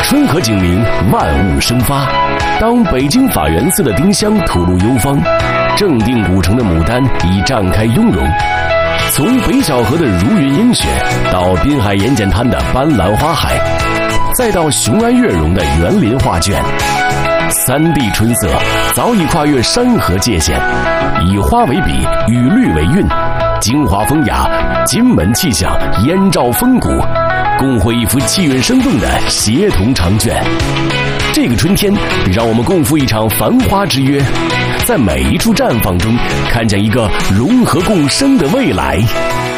春和景明，万物生发。当北京法源寺的丁香吐露幽芳，正定古城的牡丹已绽开雍容。从北小河的如云映雪，到滨海盐碱滩的斑斓花海，再到雄安悦榕的园林画卷，三地春色早已跨越山河界限，以花为笔，与绿为韵，京华风雅，金门气象，燕赵风骨，共绘一幅气韵生动的协同长卷。这个春天，让我们共赴一场繁花之约，在每一处绽放中，看见一个融合共生的未来。